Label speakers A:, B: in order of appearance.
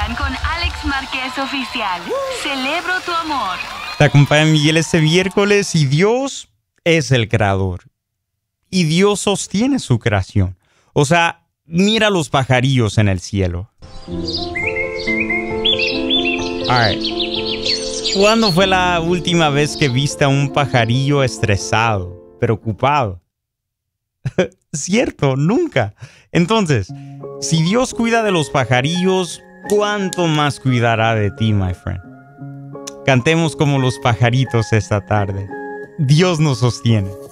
A: Sigan con Alex Márquez Oficial. Celebro tu amor.
B: Te acompaña Miguel este miércoles y Dios es el creador. Y Dios sostiene su creación. O sea, mira los pajarillos en el cielo. Alright. ¿Cuándo fue la última vez que viste a un pajarillo estresado, preocupado? Cierto, nunca. Entonces, si Dios cuida de los pajarillos, ¿cuánto más cuidará de ti, my friend? Cantemos como los pajaritos esta tarde. Dios nos sostiene.